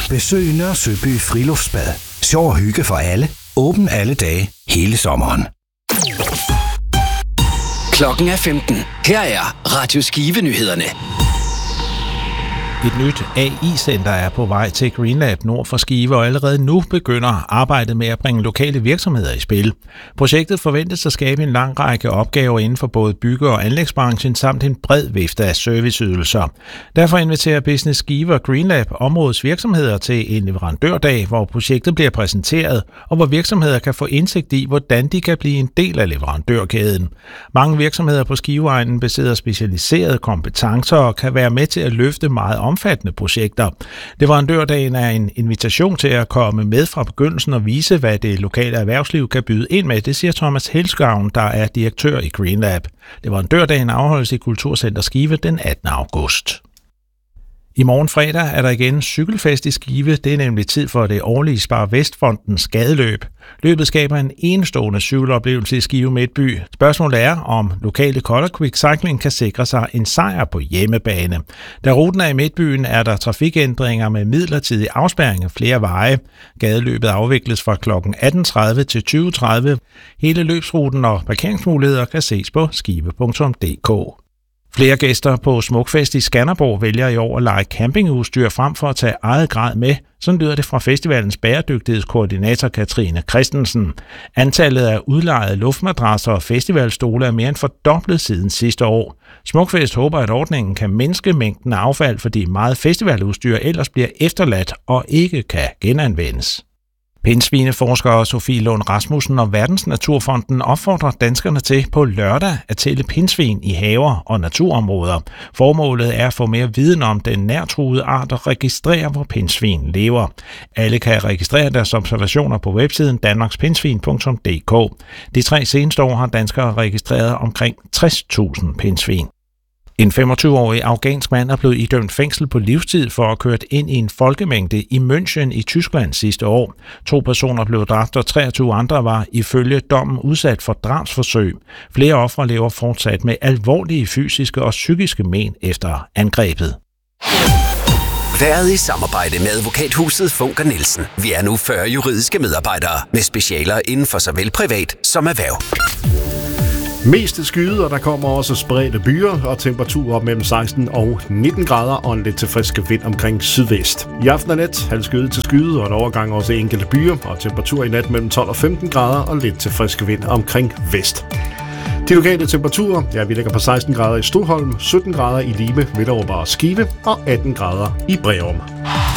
Besøg Nørre Søby Friluftsbad. Sjov og hygge for alle. Åben alle dage, hele sommeren. Klokken er 15. Her er Radio Skive-nyhederne. Et nyt AI-center er på vej til GreenLab nord for Skive, og allerede nu begynder arbejdet med at bringe lokale virksomheder i spil. Projektet forventes at skabe en lang række opgaver inden for både bygge- og anlægsbranchen samt en bred vifte af serviceydelser. Derfor inviterer Business Skive og GreenLab områdets virksomheder til en leverandørdag, hvor projektet bliver præsenteret, og hvor virksomheder kan få indsigt i, hvordan de kan blive en del af leverandørkæden. Mange virksomheder på Skiveegnen besidder specialiserede kompetencer og kan være med til at løfte meget omfattende projekter. Leverandørdagen er en invitation til at komme med fra begyndelsen og vise, hvad det lokale erhvervsliv kan byde ind med, det siger Thomas Helskavn, der er direktør i GreenLab. Leverandørdagen afholdes i Kulturcenter Skive den 18. august. I morgen fredag er der igen cykelfest i Skive. Det er nemlig tid for det årlige Spar Vestfondens gadeløb. Løbet skaber en enestående cykeloplevelse i Skive Midtby. Spørgsmålet er, om lokale Color Quick Cycling kan sikre sig en sejr på hjemmebane. Da ruten er i Midtbyen, er der trafikændringer med midlertidig afspærring af flere veje. Gadeløbet afvikles fra kl. 18.30 til 20.30. Hele løbsruten og parkeringsmuligheder kan ses på skive.dk. Flere gæster på Smukfest i Skanderborg vælger i år at lege campingudstyr frem for at tage eget grej med. Sådan lyder det fra festivalens bæredygtighedskoordinator Katrine Christensen. Antallet af udlejede luftmadrasser og festivalstole er mere end fordoblet siden sidste år. Smukfest håber, at ordningen kan mindske mængden af affald, fordi meget festivaludstyr ellers bliver efterladt og ikke kan genanvendes. Pindsvineforsker Sofie Lund Rasmussen og Verdensnaturfonden opfordrer danskerne til på lørdag at tælle pindsvin i haver og naturområder. Formålet er at få mere viden om den nærtruede art og registrere, hvor pindsvin lever. Alle kan registrere deres observationer på websiden danmarkspindsvin.dk. De 3 seneste år har danskere registreret omkring 60.000 pindsvin. En 25-årig afghansk mand er blevet idømt fængsel på livstid for at have kørt ind i en folkemængde i München i Tyskland sidste år. 2 personer blev dræbt, og 23 andre var ifølge dommen udsat for drabsforsøg. Flere ofre lever fortsat med alvorlige fysiske og psykiske men efter angrebet. Været i samarbejde med advokathuset Funker Nielsen. Vi er nu 40 juridiske medarbejdere med specialer inden for såvel privat som erhverv. Mest skyet, og der kommer også spredte byer og temperaturer op mellem 16 og 19 grader og en lidt til frisk vind omkring sydvest. I aften og nat halvskyet til skyet og en overgang også enkelte byer og temperatur i nat mellem 12 og 15 grader og lidt til frisk vind omkring vest. De lokale temperaturer, vi ligger på 16 grader i Stoholm, 17 grader i Lime, Midderåber og Skive og 18 grader i Breum.